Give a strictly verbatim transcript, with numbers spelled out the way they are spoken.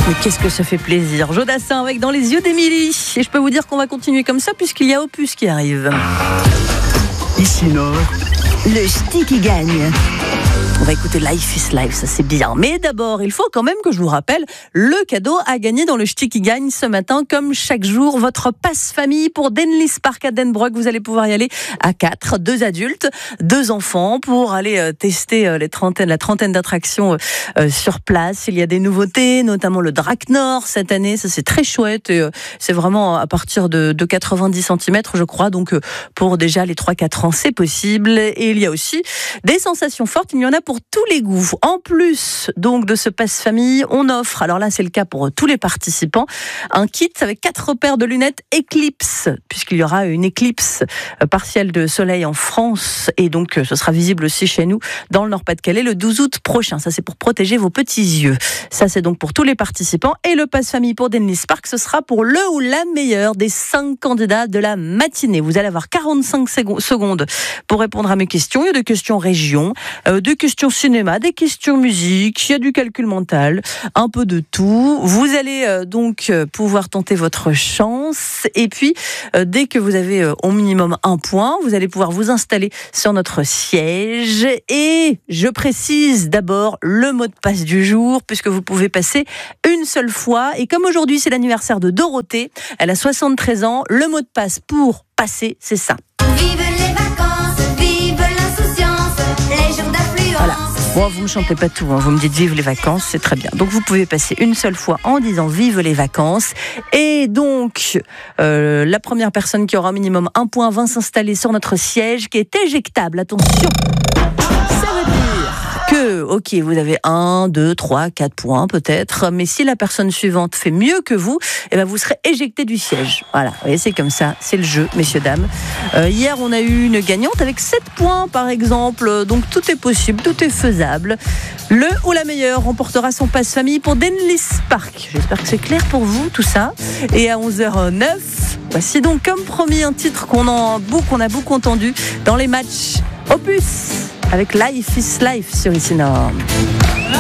Mais qu'est-ce que ça fait plaisir. Jodassin avec Dans les yeux d'Émilie. Et je peux vous dire qu'on va continuer comme ça puisqu'il y a Opus qui arrive. Ici Nord, Le ch'ti qui gagne. On va écouter Life is Life, ça c'est bien. Mais d'abord, il faut quand même que je vous rappelle le cadeau à gagner dans le ch'ti qui gagne ce matin. Comme chaque jour, votre passe-famille pour Denlis Park à Denbrock. Vous allez pouvoir y aller à quatre, deux adultes, deux enfants pour aller euh, tester euh, les trentaines, la trentaine d'attractions euh, sur place. Il y a des nouveautés, notamment le Drac Nord cette année. Ça c'est très chouette. Et, euh, c'est vraiment à partir de, de quatre-vingt-dix centimètres, je crois. Donc euh, pour déjà les trois quatre ans, c'est possible. Et il y a aussi des sensations fortes. Il y en a pour tous les goûts. En plus donc de ce passe-famille, on offre, alors là c'est le cas pour tous les participants, un kit avec quatre paires de lunettes Eclipse, puisqu'il y aura une éclipse partielle de soleil en France, et donc ce sera visible aussi chez nous dans le Nord-Pas-de-Calais le douze août prochain. Ça c'est pour protéger vos petits yeux. Ça c'est donc pour tous les participants. Et le passe-famille pour Denlis Park, ce sera pour le ou la meilleure des cinq candidats de la matinée. Vous allez avoir quarante-cinq secondes pour répondre à mes questions. Il y a des questions région, euh, des questions cinéma, des questions musique, il y a du calcul mental, un peu de tout. Vous allez euh, donc euh, pouvoir tenter votre chance. Et puis, euh, dès que vous avez euh, au minimum un point, vous allez pouvoir vous installer sur notre siège. Et je précise d'abord le mot de passe du jour, puisque vous pouvez passer une seule fois. Et comme aujourd'hui, c'est l'anniversaire de Dorothée, elle a soixante-treize ans, le mot de passe pour passer, c'est ça. Vive les vacances, vive l'insouciance, les jours d'affluence. Voilà. Bon, vous ne me chantez pas tout, hein. Vous me dites vive les vacances, c'est très bien. Donc vous pouvez passer une seule fois en disant vive les vacances. Et donc, euh, la première personne qui aura au minimum un point va s'installer sur notre siège qui est éjectable. Attention, ça veut dire que, ok, vous avez un, deux, trois, quatre points peut-être, mais si la personne suivante fait mieux que vous, eh ben vous serez éjecté du siège. Voilà, vous voyez, c'est comme ça, c'est le jeu, messieurs, dames. Euh, hier, on a eu une gagnante avec sept points, par exemple, donc tout est possible, tout est faisable. Le ou la meilleure remportera son passe-famille pour Denlis Park. J'espère que c'est clair pour vous, tout ça. Et à onze heures neuf, voici donc, comme promis, un titre qu'on a beaucoup, qu'on a beaucoup entendu dans les matchs. Opus avec Life is Life sur Ici Nord.